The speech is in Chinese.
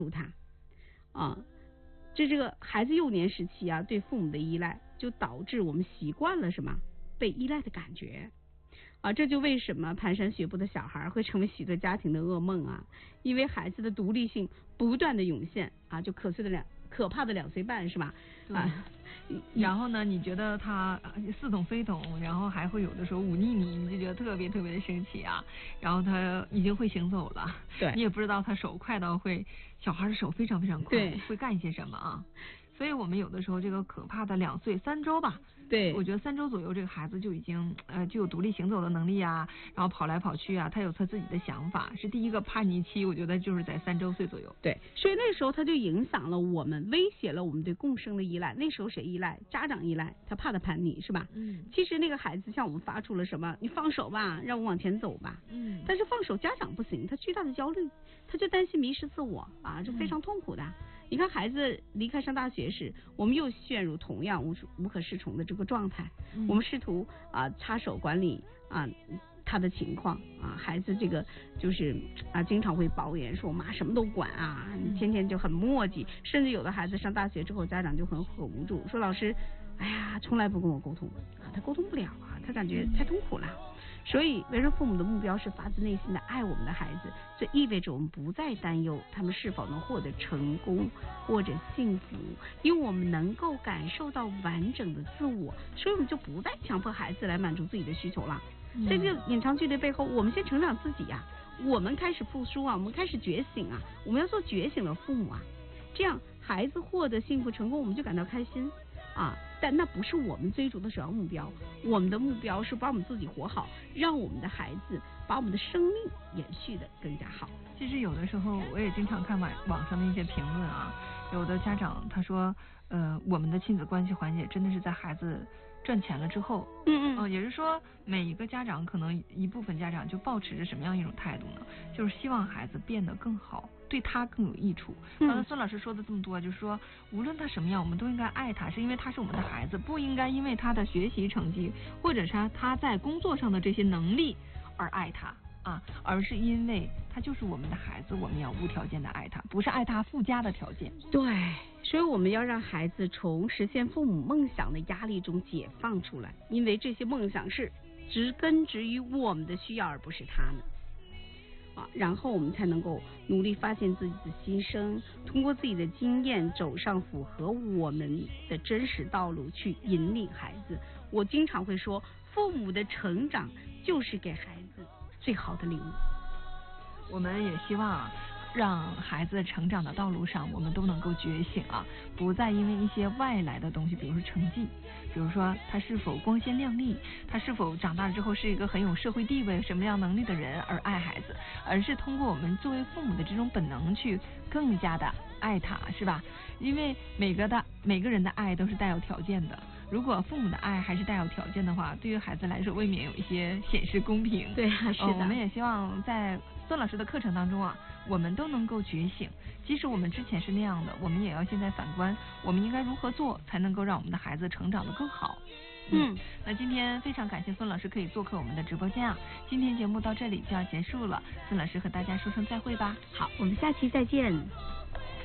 啊，这个孩子幼年时期啊，对父母的依赖，就导致我们习惯了什么被依赖的感觉啊，这就为什么蹒跚学步的小孩会成为许多家庭的噩梦啊，因为孩子的独立性不断的涌现啊，就可怕的2岁半是吧？啊， 然后呢，你觉得他似懂非懂，然后还会有的时候忤逆你，你就觉得特别特别的生气啊。然后他已经会行走了， 对， 你也不知道他手快到小孩的手非常非常快， 对， 会干一些什么啊。所以我们有的时候这个可怕的2岁3周吧， 对， 我觉得3周左右这个孩子就已经就有独立行走的能力啊，然后跑来跑去啊，他有他自己的想法，是第一个叛逆期，我觉得就是在3周岁左右。 对，所以那时候他就影响了我们，威胁了我们对共生的依赖。那时候谁依赖？家长依赖，他怕他叛逆是吧？其实那个孩子向我们发出了什么？你放手吧，让我往前走吧。但是放手家长不行，他巨大的焦虑，他就担心迷失自我啊，这非常痛苦的。你看孩子离开上大学时，我们又陷入同样无可适从的这个状态。我们试图插手管理他的情况啊，孩子这个就是经常会抱怨说我妈什么都管啊，天天就很磨叽，甚至有的孩子上大学之后，家长就很无助，说老师，哎呀，从来不跟我沟通啊，他沟通不了啊，他感觉太痛苦了。所以为人父母的目标是发自内心的爱我们的孩子，这意味着我们不再担忧他们是否能获得成功或者幸福，因为我们能够感受到完整的自我，所以我们就不再强迫孩子来满足自己的需求了。在这个隐藏距离背后，我们先成长自己呀，我们开始复苏啊，我们开始觉醒啊，我们要做觉醒的父母啊，这样孩子获得幸福成功，我们就感到开心啊。但那不是我们追逐的首要目标，我们的目标是把我们自己活好，让我们的孩子把我们的生命延续的更加好。 其实有的时候我也经常看网上的一些评论啊，有的家长他说我们的亲子关系缓解真的是在孩子赚钱了之后，也就是说每一个家长可能一部分家长就抱持着什么样一种态度呢？就是希望孩子变得更好，对他更有益处。刚才孙老师说的这么多，就是说无论他什么样，我们都应该爱他，是因为他是我们的孩子，不应该因为他的学习成绩或者是他在工作上的这些能力而爱他啊，而是因为他就是我们的孩子，我们要无条件的爱他，不是爱他附加的条件。 对，所以我们要让孩子从实现父母梦想的压力中解放出来，因为这些梦想是根植于我们的需要，而不是他们然后我们才能够努力发现自己的心声，通过自己的经验走上符合我们的真实道路，去引领孩子。我经常会说，父母的成长就是给孩子最好的礼物。 我们也希望让孩子成长的道路上，我们都能够觉醒啊，不再因为一些外来的东西，比如说成绩，比如说他是否光鲜亮丽，他是否长大之后是一个很有社会地位、什么样能力的人而爱孩子，而是通过我们作为父母的这种本能去更加的爱他，是吧？因为每个人的爱都是带有条件的。如果父母的爱还是带有条件的话，对于孩子来说未免有一些显示公平。 对啊，是的。 我们也希望在孙老师的课程当中啊，我们都能够觉醒。即使我们之前是那样的，我们也要现在反观，我们应该如何做才能够让我们的孩子成长得更好。那今天非常感谢孙老师可以做客我们的直播间啊。今天节目到这里就要结束了，孙老师和大家说声再会吧。 好，我们下期再见。